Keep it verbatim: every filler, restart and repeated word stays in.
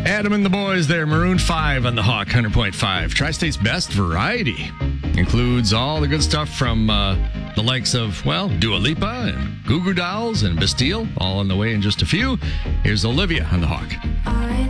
Adam and the boys there, Maroon five on the Hawk, one hundred point five. Tri-State's best variety. Includes all the good stuff from uh, the likes of, well, Dua Lipa and Goo Goo Dolls and Bastille, all on the way in just a few. Here's Olivia on the Hawk. I